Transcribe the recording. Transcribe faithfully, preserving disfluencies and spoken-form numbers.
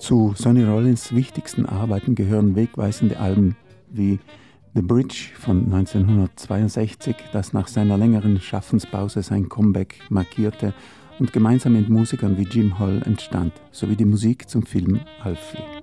Zu Sonny Rollins wichtigsten Arbeiten gehören wegweisende Alben wie The Bridge von neunzehnhundertzweiundsechzig, das nach seiner längeren Schaffenspause sein Comeback markierte und gemeinsam mit Musikern wie Jim Hall entstand, sowie die Musik zum Film Alfie.